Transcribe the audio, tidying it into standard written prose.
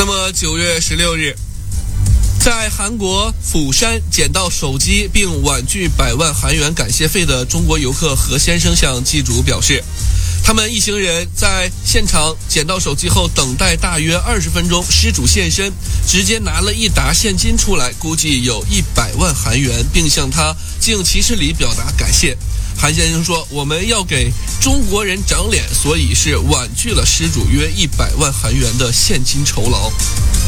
那么9月16日，在韩国釜山捡到手机并婉拒100万韩元感谢费的中国游客何先生向机主表示，他们一行人在现场捡到手机后等待大约20分钟，失主现身，直接拿了一沓现金出来，估计有100万韩元，并向他敬70礼表达感谢。韩先生说，我们要给中国人长脸，所以是婉拒了失主约100万韩元的现金酬劳。